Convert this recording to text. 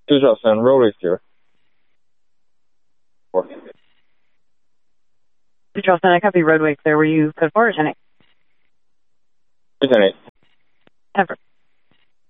至少roll here. Charleston, I copy roadway clear. Were you code 4 or 10-8? 10-8. Ever.